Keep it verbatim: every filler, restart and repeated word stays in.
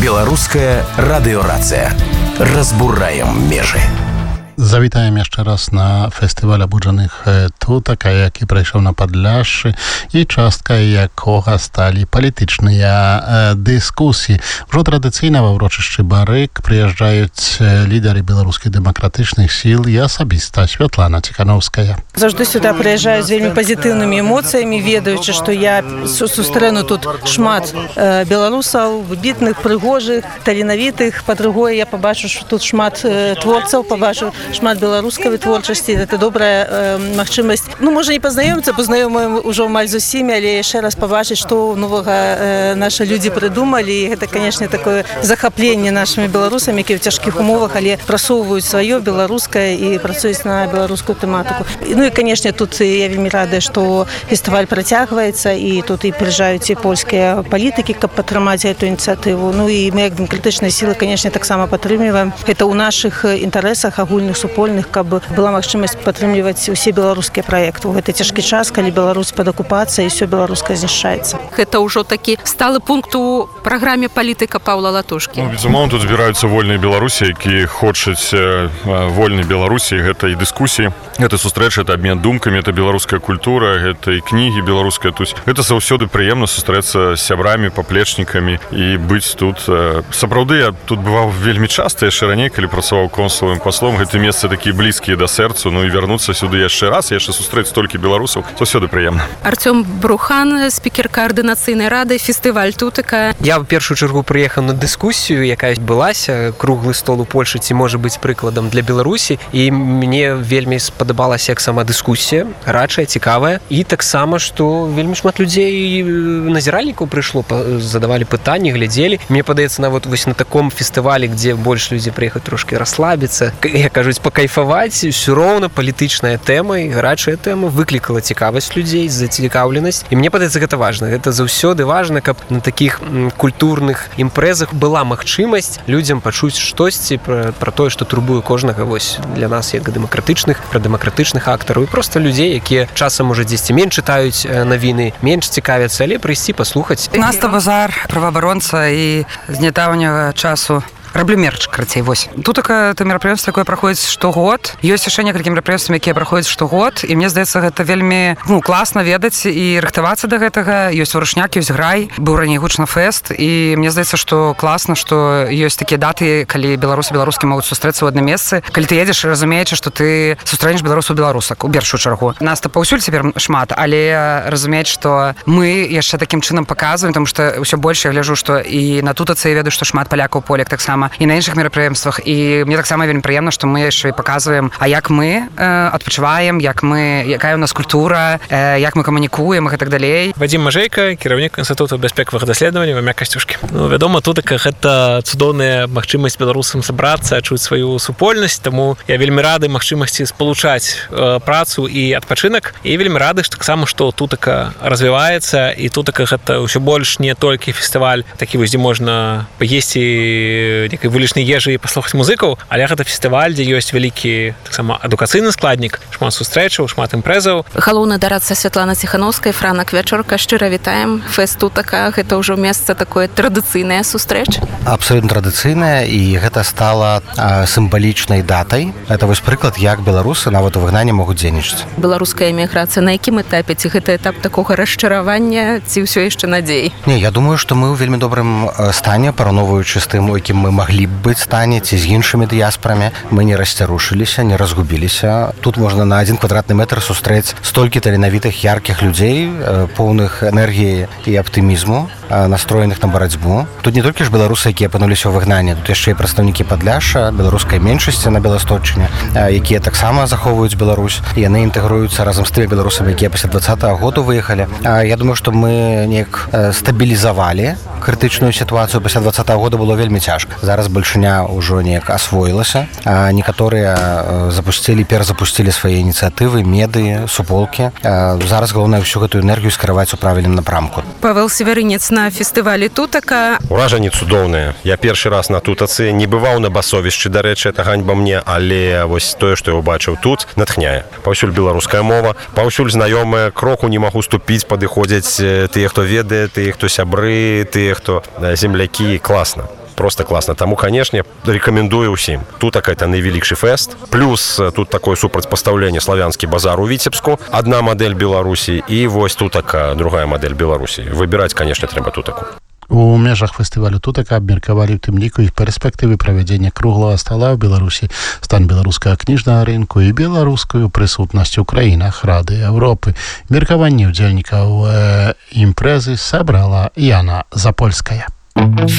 Беларуская радыёрацыя. Разбураем межы. Завітаем яшчэ раз на фестываль абуджаных тутак, які прайшоў на Падляшшы, і часткай якога сталі палітычныя дыскусіі. Ужо традыцыйна ва ўрочышчы Барык прыязджаюць лідары беларускіх дэмакратычных сіл і асабіста Святлана Ціхановская. Заўжды сюда прыязджаю з вельмі пазітыўнымі эмоцыямі, ведаючы, што я сустрэну тут шмат беларусаў, выбітных, прыгожых, таленавітых. Па-другое, я пабачу, што тут шмат творцаў, пабачу шмат беларускай вытворчасці. Гэта добрая э, магчымасць. Ну, можа, не пазнаёміцца, пазнаёмым ужо амаль з усімі, але яшчэ раз пабачыць, што новага э, нашы людзі прыдумалі. І гэта, канешне, такое захапленне нашымі беларусамі, якія ў цяжкіх умовах, але прасоўваюць сваё беларускае і працуюць на беларускую тэматыку. Ну і, канешне, тут я вельмі радая, што фестываль працягваецца, і тут і прыязджаюць і польскія палітыкі, каб падтрымаць гэту ініцыятыву. Ну і мы, як дэмакратычныя сілы, канешне, таксама падтрымліваем. Гэта ў нашых інтарэсах агульных, супольных, каб была магчымасць падтрымліваць усе беларускія праекты. У гэты цяжкі час, калі Беларусь пад акупацыяй, і ўсё беларускае знішчаецца. Гэта ўжо такі сталы пункт у праграме палітыка Паўла Латушкі. Ну, безумоўна, тут збіраюцца вольныя беларусі, якія хочуць вольнай Беларусі, гэта і дыскусіі, гэта сустрэча, это абмен думкамі, это беларуская культура, гэта і кнігі беларуская. Тут гэта заўсёды прыемна сустрэцца з сябрамі, паплечнікамі і быць тут. Сапраўды, я тут бываў вельмі часта, яшчэ раней, калі працаваў консулавым паслом. Гэты месцы такія блізкія да сэрцу, ну і вярнуцца сюды яшчэ раз, яшчэ сустрэць столькі беларусаў, заўсёды прыемна. Артём Брухан, спікер каардынацыйнай рады, фестываль тутака. Я ў першую чаргу прыехаў на дыскусію, якая адбылася, круглы стол у Польшы, ці можа быць прыкладам для Беларусі, і мне вельмі спадабалася як сама дыскусія, гарачая, цікавая, і таксама, што вельмі шмат людзей назіральнікаў прыйшло, задавалі пытанні, глядзелі. Мне падаецца, нават вось на таком фестывалі, дзе больш людзей прыехаць трошки расслабіцца, як кажуць, пакайфаваць, ўсё роўна палітычная тэма і гарачая тэма выклікала цікавасць людзей, зацікаўленасць. І мне падаецца, гэта важна. Гэта заўсёды важна, каб на такіх культурных імпрэзах была магчымасць людзям пачуць штосьці пра, пра тое, што турбуе кожнага вось для нас як дэмакратычных, пра дэмакратычных актараў і проста людзей, якія часам можа дзесьці менш чытаюць навіны, менш цікавяцца, але прыйсці паслухаць. Наста Базар, праваабаронца і з нядаўняга часу раблю мерч, карацей, вось. Тут такое мерапрыемства, якое праходзіць штогод. Ёсць яшчэ некалькі мерапрыемстваў, якія праходзяць штогод, і мне здаецца, гэта вельмі ну, класна ведаць і рыхтавацца да гэтага. Ёсць варушняк, ёсць грай, быў раней гучна фэст, і мне здаецца, што класна, што ёсць такія даты, калі беларусы беларускі могуць сустрэцца ў адным месцы. Калі ты едзеш, разумеючы, што ты сустрэнеш беларусаў беларусак у першую чаргу. Нас то паўсюль цяпер шмат, але разумець, што мы яшчэ такім чынам паказваем, таму што ўсё больш я гляджу, што і на тутацы я ведаю, што шмат палякаў поляк таксама і на іншых мерапрыемствах, і мне таксама вельмі прыемна, што мы яшчэ і паказваем, а як мы э, адпачываем, як мы, якая ў нас культура, э, як мы камунікуем і так далей. Вадзім Мажэйка, кіраўнік інстытуту бяспекавых даследаванняў імя Касцюшкі. Ну, вядома, тутака гэта цудоўная магчымасць беларусам сабрацца, адчуць сваю супольнасць, таму я вельмі рады магчымасці спалучаць э, працу і адпачынак, і вельмі рады таксама, што тутака развіваецца, і тутака гэта ўсё больш не толькі фестываль, такі вось, дзе можна паесці некай вылічнай ежы і паслухаць музыкаў, але гэта фестываль, дзе ёсць вялікі таксама адукацыйны складнік, шмат сустрэчаў, шмат імпрэзаў. Галоўны дарадца Святлана Ціхановская, Франак Вячорка, шчыра вітаем. Фэст тутака, гэта ўжо месца такое традыцыйная сустрэч. Абсолютно традыцыйная, і гэта стала а, сімвалічнай датай. Это вось прыклад, як беларусы нават у выгнанні могуць дзейнічаць. Беларуская эміграцыя на якім этапе? Ці гэта этап такога расчаравання, ці ўсё яшчэ надзей? Не, я думаю, што мы ў вельмі добрым стане, параўноўваючы з тым, у якім мы маглі б быць стане, ці з іншымі дыяспарамі. Мы не расцярушыліся, не разгубіліся. Тут можна на адзін квадратны метр сустрэць столькі таленавітых, яркіх людзей, поўных энергіі і аптымізму, настроеных на барацьбу. Тут не толькі ж беларусы, якія апынуліся ў выгнанні, тут яшчэ і прадстаўнікі Падляшша, беларускай меншасці на Беласточчыне, якія таксама захоўваюць Беларусь. Яны інтэгруюцца разам з тымі беларусамі, якія пасля дваццатага году выехалі. Я думаю, што мы неяк стабілізавалі крытычную сітуацыю. Пасля дваццатага года было вельмі цяжка. Зараз бальшыня ўжо неяк асвоілася. Некаторыя запусцілі, перазапусцілі свае ініцыятывы, медыі, суполкі. Зараз галоўнае ўсю гэтую энергію скіраваць у правільным напрамку. Павел Севярынец на фестывалі тутака. Уражанні цудоўныя. Я першы раз на тутацы, не бываў на басовішчы, дарэчы, это ганьба мне, але вось тое, што я ўбачыў тут, натхняе. Паўсюль беларуская мова, паўсюль знаёмая, кроку не магу ступіць, падыходзяць тыя, хто ведае, тыя, хто сябры, тыя, хто землякі, класна. просто класна. Таму, канешне, рэкамендую ўсім. Тут это найвялікшы фэст. Плюс тут такое супрацьпастаўленне славянскі базар у Віцебску. Адна мадэль Беларусі і вось тут такая другая мадэль Беларусі. Выбіраць, канешне, трэба тутаку. У межах фестывалю «Тутака» абмеркавалі ў тым ліку і перспектывы правядзення круглага стала ў Беларусі, стан беларускага кніжнага рынку і беларускую прысутнасць у краінах Рады Еўропы. Меркаванне ўдзельнікаў э, імпрэзы сабрала Яна Запольская.